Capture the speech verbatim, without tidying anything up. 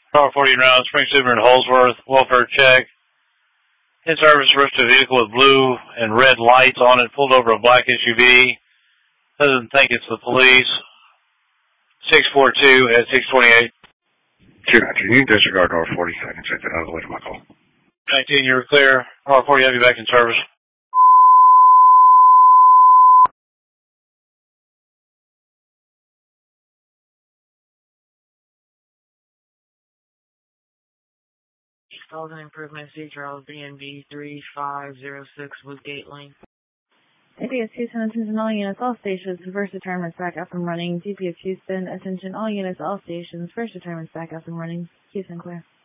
Power forty round, Spring Super in Holsworth, welfare check. In service, rushed a vehicle with blue and red lights on it, pulled over a black S U V. Doesn't think it's the police. six four two at six twenty-eight. two nineteen, you disregard R forty. I can take that out of the way to my call. nineteen, you're clear. R forty, have you back in service. Golden Improvement, C. Charles, B N B three five zero six Woodgate Lane. D P S Houston, attention all units, all stations, first determinants back up and running. D P S Houston, attention all units, all stations, first determinants back up and running. Houston clear.